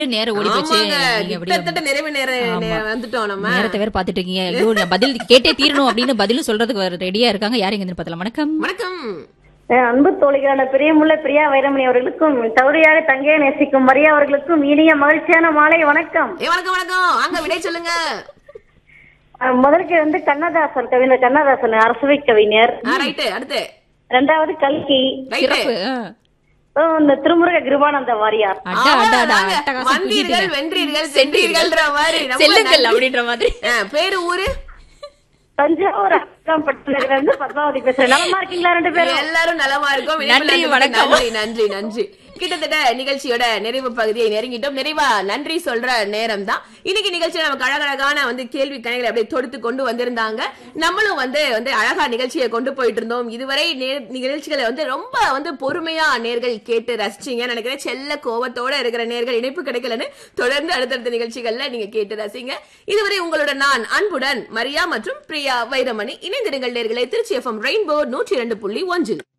நேரம் ஓடி போச்சு. கிட்டத்தட்ட நிறைவு நேரம் வந்துட்டோம். நம்ம நேரத்தை வேற பாத்துட்டு இருக்கீங்க. ஐயோ நான் பதில் கேட்டே தீரணும் அப்படின்னு பதிலும் சொல்றதுக்கு ரெடியா இருக்காங்க. யார் எங்க பார்த்தலாம். வணக்கம். வணக்கம். அன்பு தோழிகளான பிரியமுள்ள பிரியா வைரமணி அவர்களுக்கும் தவறியாக தங்கையை நேசிக்கும் மரியா அவர்களுக்கும் இனிய மகிழ்ச்சியான மாலை வணக்கம். வணக்கம் வணக்கம். அங்க விடை சொல்லுங்க. முதலுக்கு கண்ணதாசன், கவிஞர் கண்ணதாசன் அரசவை கவிஞர். அடுத்து இரண்டாவது கல்கி. சிறப்பு. இந்த திருமுருக கிருபானந்த வாரியார். வந்தீர்கள் வென்றீர்கள் சென்றீர்கள் செல்லுங்கள் அப்படின்ற மாதிரி. பேரு ஊரு தஞ்சாவூர் பட்டணத்துல பத்மாவதி பேசுறேன். நலமா இருக்கீங்களா ரெண்டு பேரும்? எல்லாரும் நலமா இருக்கும். நன்றி, வணக்கம். நன்றி நன்றி. கிட்டத்தட்ட நிகழ்ச்சியோட நிறைவு பகுதியை நெருங்கிட்டோம். நிறைவா நன்றி சொல்ற நேரம் தான். இன்னைக்கு நிகழ்ச்சியில நமக்கு அழகழகான கேள்வி கணைகளை அப்படியே தொடுத்து கொண்டு வந்திருந்தாங்க. நம்மளும் அழகா நிகழ்ச்சியை கொண்டு போயிட்டு இருந்தோம். இதுவரை நிகழ்ச்சிகளை ரொம்ப பொறுமையா நேர்கள் கேட்டு ரசிச்சீங்க நினைக்கிறேன். செல்ல கோவத்தோட இருக்கிற நேர்கள் இணைப்பு கிடைக்கலன்னு தொடர்ந்து அடுத்தடுத்த நிகழ்ச்சிகள்ல நீங்க கேட்டு ரசிங்க. இதுவரை உங்களோட நான் அன்புடன் மரியா மற்றும் பிரியா வைரமணி. இணைந்திருங்கள் நேர்களே. Trichy FM rainbow 102.1.